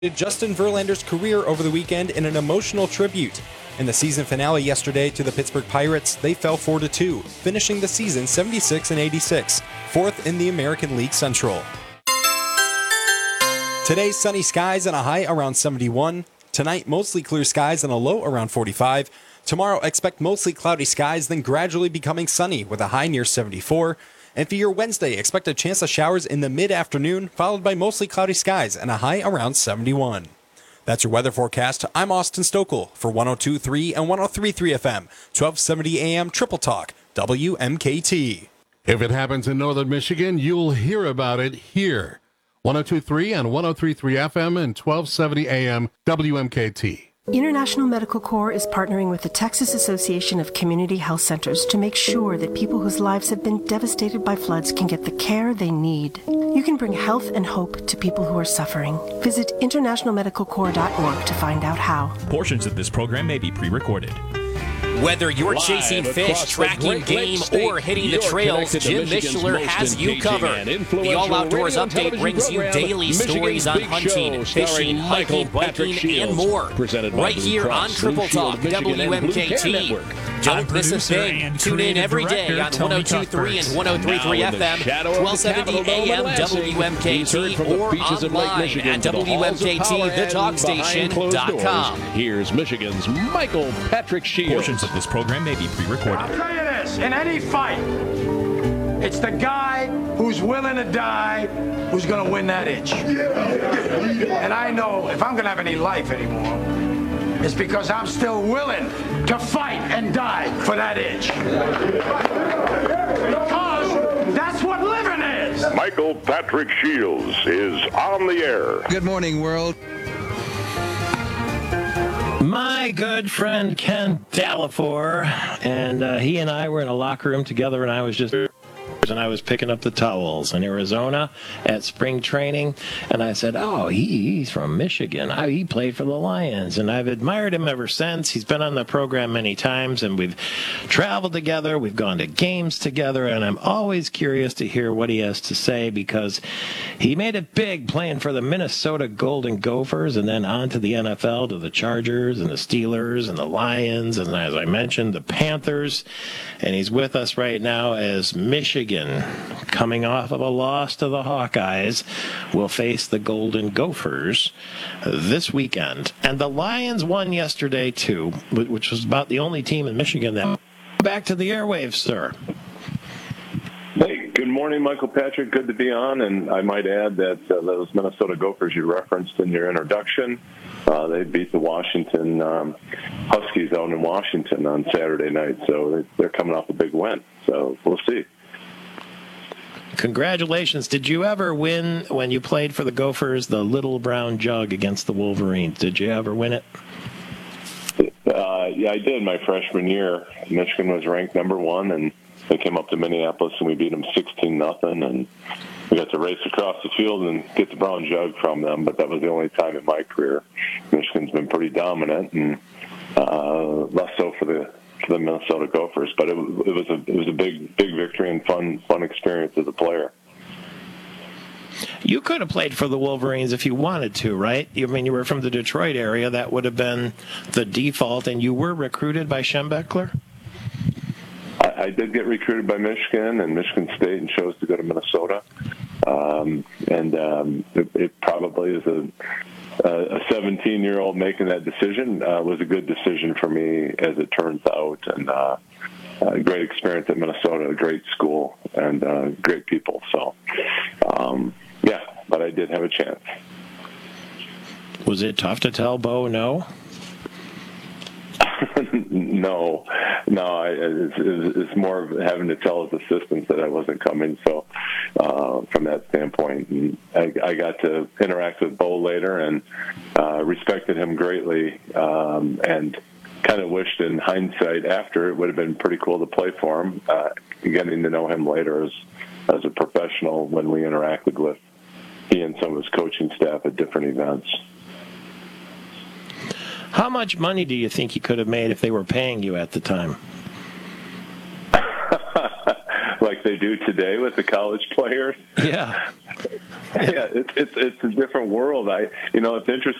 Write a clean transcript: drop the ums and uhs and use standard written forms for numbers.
Justin Verlander's career over the weekend in an emotional tribute. In the season finale yesterday to the Pittsburgh Pirates, they fell 4-2, finishing the season 76-86, fourth in the American League Central. Today, sunny skies and a high around 71. Tonight, mostly clear skies and a low around 45. Tomorrow, expect mostly cloudy skies, then gradually becoming sunny with a high near 74. And for your Wednesday, expect a chance of showers in the mid-afternoon, followed by mostly cloudy skies and a high around 71. That's your weather forecast. I'm Austin Stokel for 102.3 and 103.3 FM, 1270 AM Triple Talk, WMKT. If it happens in northern Michigan, you'll hear about it here. 102.3 and 103.3 FM and 1270 AM WMKT. International Medical Corps is partnering with the Texas Association of Community Health Centers to make sure that people whose lives have been devastated by floods can get the care they need. You can bring health and hope to people who are suffering. Visit internationalmedicalcorps.org to find out how. Portions of this program may be pre-recorded. Whether you're chasing fish, tracking game, or hitting the trails, Jim Mishler has you covered. The All Outdoors Update brings you daily stories on hunting, fishing, hiking, biking, and more. Right here on Triple Talk, WMKT. Don't miss a thing. Tune in every day on 102.3 and 103.3 FM, 1270 AM WMKT, or online at WMKTTheTalkStation.com. Here's Michigan's Michael Patrick Shields. Portions of this program may be pre-recorded. I'll tell you this, in any fight, it's the guy who's willing to die who's going to win that itch. And I know if I'm going to have any life anymore, it's because I'm still willing to fight and die for that itch. Because that's what living is. Michael Patrick Shields is on the air. Good morning, world. My good friend Ken Dallafor, and he and I were in a locker room together, and I was picking up the towels in Arizona at spring training, and I said, oh, he's from Michigan. He played for the Lions, and I've admired him ever since. He's been on the program many times, and we've traveled together. We've gone to games together, and I'm always curious to hear what he has to say because he made it big playing for the Minnesota Golden Gophers and then on to the NFL, to the Chargers and the Steelers and the Lions, and as I mentioned, the Panthers, and he's with us right now as Michigan, coming off of a loss to the Hawkeyes, will face the Golden Gophers this weekend. And the Lions won yesterday, too, which was about the only team in Michigan that... Back to the airwaves, sir. Hey, good morning, Michael Patrick. Good to be on. And I might add that those Minnesota Gophers you referenced in your introduction, they beat the Washington Huskies out in Washington on Saturday night. So they're coming off a big win. So we'll see. Congratulations. Did you ever win, when you played for the Gophers, the Little Brown Jug against the Wolverines? Did you ever win it? Yeah, I did my freshman year. Michigan was ranked number 1, and they came up to Minneapolis, and we beat them 16-0, and we got to race across the field and get the brown jug from them, but that was the only time in my career. Michigan's been pretty dominant, and less so for the Minnesota Gophers, but it was a big victory and fun experience as a player. You could have played for the Wolverines if you wanted to, right? I mean, you were from the Detroit area. That would have been the default, and you were recruited by Schembechler? I did get recruited by Michigan and Michigan State and chose to go to Minnesota. It probably is a 17-year-old making that decision was a good decision for me, as it turns out, and a great experience at Minnesota, a great school, and great people. So, but I did have a chance. Was it tough to tell Bo no? No. It's more of having to tell his assistants that I wasn't coming. So from that standpoint, and I got to interact with Bo later and respected him greatly, and kind of wished in hindsight after it would have been pretty cool to play for him, getting to know him later as a professional when we interacted with he and some of his coaching staff at different events. How much money do you think you could have made if they were paying you at the time? Like like they do today with the college players. Yeah. Yeah, it's a different world. It's interesting